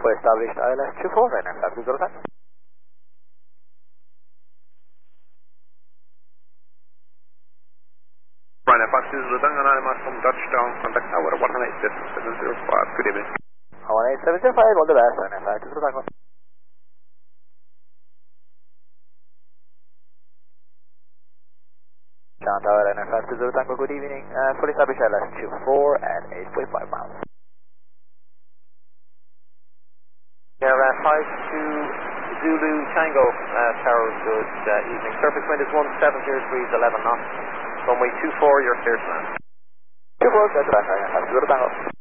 For established ILS 24, Ryanair 520 Tango. Ryanair 520 Tango, ILS from touchdown, contact tower 18705, good evening. 18705, all the best, Ryanair 520 Tango. Town Tower, Ryanair 520 Tango, good evening. Fully established ILS 24 at 8.5 miles. Air 52 Zulu Tango, Tower, good evening. Surface wind is 17 degrees 11 knots. Runway 24, you're clear to land. 24, that's right, Ryanair 520 Tango.